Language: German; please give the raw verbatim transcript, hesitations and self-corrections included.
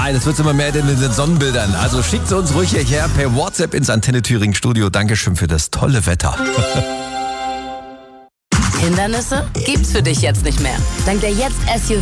Nein, es wird immer mehr in den Sonnenbildern. Also schickt sie uns ruhig hierher per WhatsApp ins Antenne Thüringen Studio. Dankeschön für das tolle Wetter. Hindernisse gibt's für dich jetzt nicht mehr. Dank der Jetzt S U V